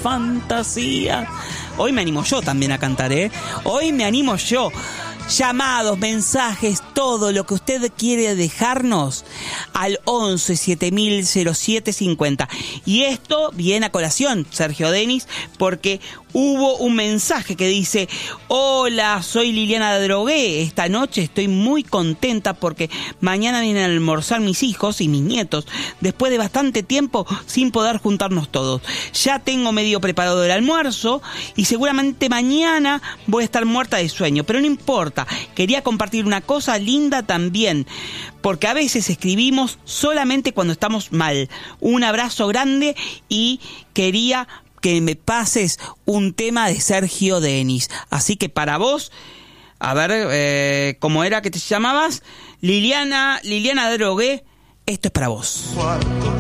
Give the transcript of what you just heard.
fantasía. Hoy me animo yo también a cantar, Hoy me animo yo. Llamados, mensajes, todo lo que usted quiere dejarnos al 11 7000 0750. Y esto viene a colación, Sergio Denis, porque hubo un mensaje que dice: hola, soy Liliana Drogué. Esta noche estoy muy contenta porque mañana vienen a almorzar mis hijos y mis nietos, después de bastante tiempo sin poder juntarnos todos. Ya tengo medio preparado el almuerzo y seguramente mañana voy a estar muerta de sueño, pero no importa. Quería compartir una cosa linda también, porque a veces escribimos solamente cuando estamos mal. Un abrazo grande y quería que me pases un tema de Sergio Denis. Así que para vos, a ver, ¿cómo era que te llamabas? Liliana Drogué, esto es para vos. Cuarto